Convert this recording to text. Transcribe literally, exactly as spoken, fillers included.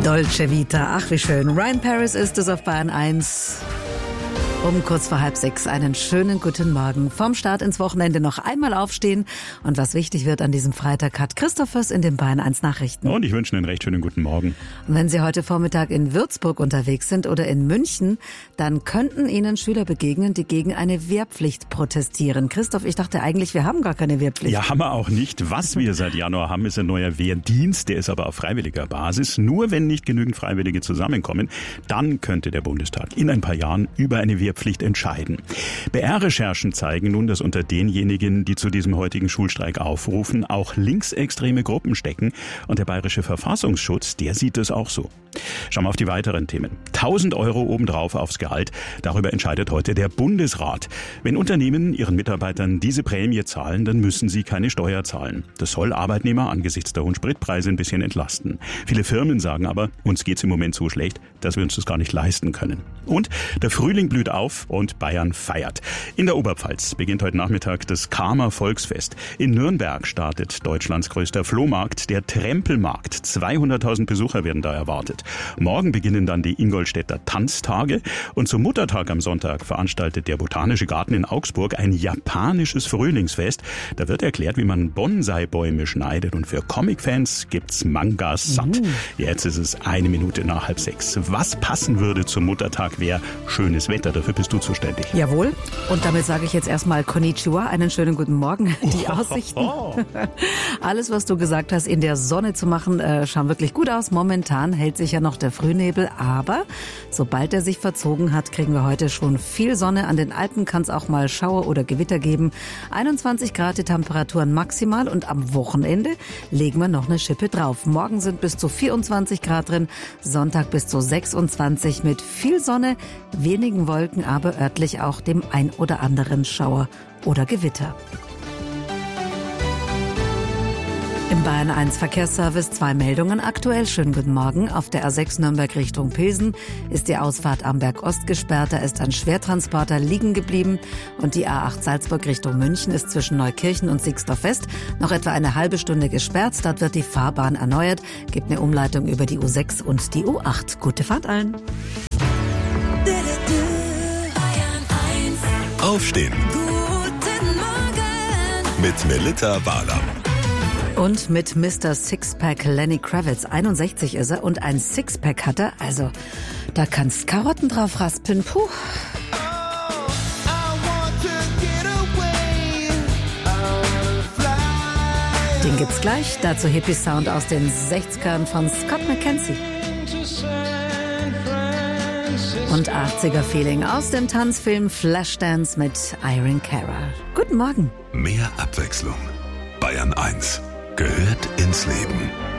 Dolce Vita, ach wie schön. Ryan Paris ist es auf Bayern eins. Um kurz vor halb sechs einen schönen guten Morgen. Vom Start ins Wochenende noch einmal aufstehen. Und was wichtig wird an diesem Freitag, hat Christophers in den Bayern eins Nachrichten. Und ich wünsche einen recht schönen guten Morgen. Und wenn Sie heute Vormittag in Würzburg unterwegs sind oder in München, dann könnten Ihnen Schüler begegnen, die gegen eine Wehrpflicht protestieren. Christoph, ich dachte eigentlich, wir haben gar keine Wehrpflicht. Ja, haben wir auch nicht. Was wir seit Januar haben, ist ein neuer Wehrdienst. Der ist aber auf freiwilliger Basis. Nur wenn nicht genügend Freiwillige zusammenkommen, dann könnte der Bundestag in ein paar Jahren über eine Wehrpflicht Pflicht entscheiden. B R-Recherchen zeigen nun, dass unter denjenigen, die zu diesem heutigen Schulstreik aufrufen, auch linksextreme Gruppen stecken. Und der Bayerische Verfassungsschutz, der sieht es auch so. Schauen wir auf die weiteren Themen. tausend Euro obendrauf aufs Gehalt. Darüber entscheidet heute der Bundesrat. Wenn Unternehmen ihren Mitarbeitern diese Prämie zahlen, dann müssen sie keine Steuer zahlen. Das soll Arbeitnehmer angesichts der hohen Spritpreise ein bisschen entlasten. Viele Firmen sagen aber, uns geht's im Moment so schlecht, dass wir uns das gar nicht leisten können. Und der Frühling blüht auf und Bayern feiert. In der Oberpfalz beginnt heute Nachmittag das Karmer Volksfest. In Nürnberg startet Deutschlands größter Flohmarkt, der Trempelmarkt. zweihunderttausend Besucher werden da erwartet. Morgen beginnen dann die Ingolstädter Tanztage und zum Muttertag am Sonntag veranstaltet der Botanische Garten in Augsburg ein japanisches Frühlingsfest. Da wird erklärt, wie man Bonsai-Bäume schneidet und für Comic-Fans gibt's Mangas satt. Mhm. Jetzt ist es eine Minute nach halb sechs. Was passen würde zum Muttertag wäre schönes Wetter. Dafür bist du zuständig. Jawohl. Und damit sage ich jetzt erstmal Konnichiwa, einen schönen guten Morgen. Die Aussichten, alles, was du gesagt hast, in der Sonne zu machen, äh, schauen wirklich gut aus. Momentan hält sich ja noch der Frühnebel, aber sobald er sich verzogen hat, kriegen wir heute schon viel Sonne. An den Alpen kann es auch mal Schauer oder Gewitter geben. einundzwanzig Grad die Temperaturen maximal und am Wochenende legen wir noch eine Schippe drauf. Morgen sind bis zu vierundzwanzig Grad drin, Sonntag bis zu sechsundzwanzig mit viel Sonne, wenigen Wolken, aber örtlich auch dem ein oder anderen Schauer oder Gewitter. Im Bayern eins Verkehrsservice zwei Meldungen aktuell. Schönen guten Morgen. Auf der A sechs Nürnberg Richtung Pilsen ist die Ausfahrt am Berg Ost gesperrt. Da ist ein Schwertransporter liegen geblieben. Und die A acht Salzburg Richtung München ist zwischen Neukirchen und Sixdorf West noch etwa eine halbe Stunde gesperrt. Dort wird die Fahrbahn erneuert. Gibt eine Umleitung über die U sechs und die U acht. Gute Fahrt allen. Aufstehen. Guten Morgen. Mit Melita Barlam. Und mit Mister Sixpack Lenny Kravitz. einundsechzig ist er und ein Sixpack hat er. Also, da kannst Karotten drauf raspeln. Puh. Den gibt's gleich. Dazu Hippie-Sound aus den sechzigern von Scott McKenzie. Und achtziger-Feeling aus dem Tanzfilm Flashdance mit Irene Cara. Guten Morgen. Mehr Abwechslung. Bayern eins gehört ins Leben.